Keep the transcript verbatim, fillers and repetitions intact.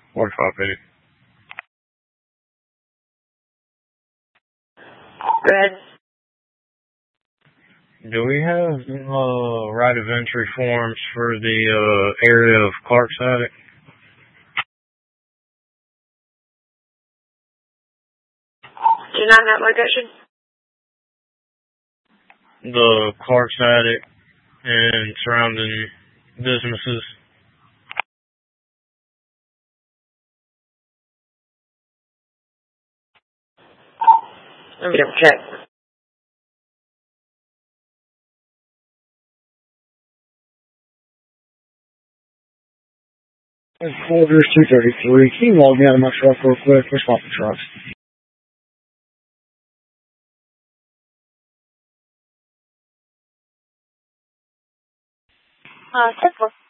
forty-five fifty. Go ahead. Do we have uh, right of entry forms for the uh, area of Clark's Attic? Do you not have location? The Clark's Attic and surrounding businesses. Let me double check. Folgers two thirty-three. Can you log me out of my truck real quick? We're swapping trucks. Uh, ten four.